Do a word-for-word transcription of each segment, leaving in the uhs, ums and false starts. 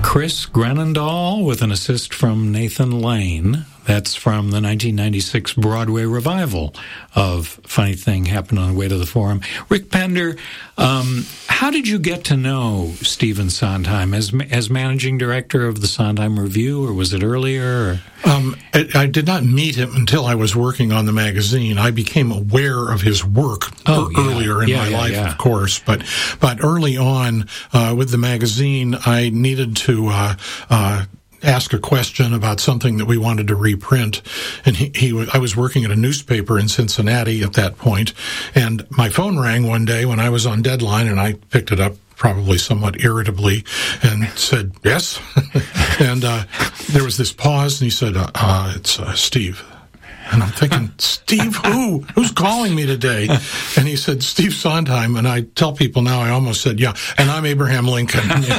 Chris Grenendahl with an assist from Nathan Lane. That's from the nineteen ninety-six Broadway revival of Funny Thing Happened on the Way to the Forum. Rick Pender, um, how did you get to know Stephen Sondheim as as managing director of the Sondheim Review, or was it earlier? Or? Um, I, I did not meet him until I was working on the magazine. I became aware of his work oh, er- yeah. earlier in yeah, my yeah, life, yeah. of course, but but early on uh, with the magazine, I needed to uh, uh, ask a question about something that we wanted to reprint, and he, he was, I was working at a newspaper in Cincinnati at that point, and my phone rang one day when I was on deadline, and I picked it up probably somewhat irritably and said, yes. and uh, there was this pause, and he said, uh, uh, it's uh, Steve. And I'm thinking, Steve who? Who's calling me today? And he said, Steve Sondheim. And I tell people now, I almost said, yeah, and I'm Abraham Lincoln. and,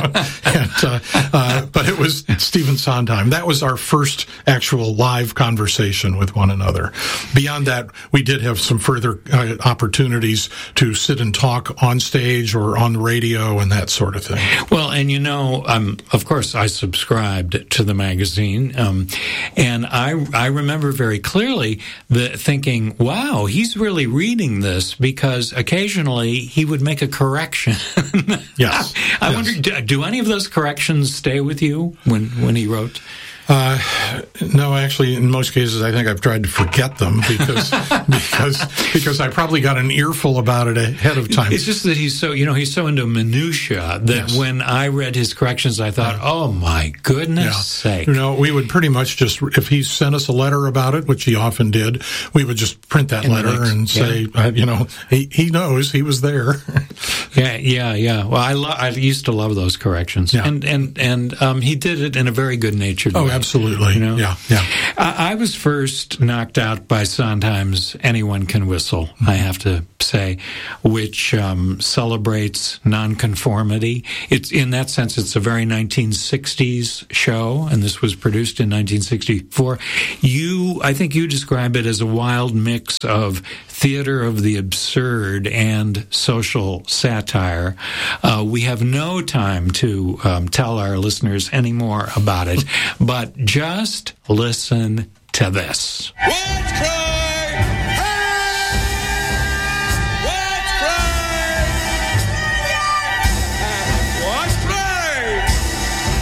uh, uh, but it was Stephen Sondheim. That was our first actual live conversation with one another. Beyond that, we did have some further uh, opportunities to sit and talk on stage or on the radio and that sort of thing. Well, and you know, um, of course, I subscribed to the magazine, um, and I I remember very clearly the thinking, wow, he's really reading this, because occasionally he would make a correction. Yes. I yes. wonder, do, do any of those corrections stay with you when, when he wrote? Uh, no, actually, in most cases, I think I've tried to forget them because because because I probably got an earful about it ahead of time. It's just that he's so, you know, he's so into minutia that yes. when I read his corrections, I thought, oh my goodness yeah. sake. You know, we would pretty much just, if he sent us a letter about it, which he often did, we would just print that In letter next, and say, yeah. uh, you know, he, he knows, he was there. yeah, yeah, yeah. Well, I lo- I used to love those corrections, yeah. and and and um, he did it in a very good-natured oh, way. Absolutely. You know? Yeah, yeah. I, I was first knocked out by Sondheim's Anyone Can Whistle, mm-hmm. I have to say, which um, celebrates nonconformity. It's, in that sense, it's a very nineteen sixties show, and this was produced in nineteen sixty-four. You, I think you describe it as a wild mix of theater of the absurd and social satire. Uh, we have no time to um, tell our listeners any more about it, but just listen to this. What's